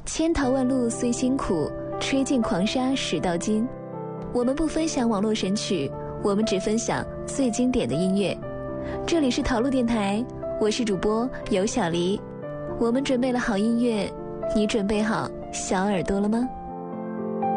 千淘万漉虽辛苦，吹尽狂沙始到金。我们不分享网络神曲，我们只分享最经典的音乐。这里是陶路电台，我是主播尤小黎。我们准备了好音乐，你准备好小耳朵了吗？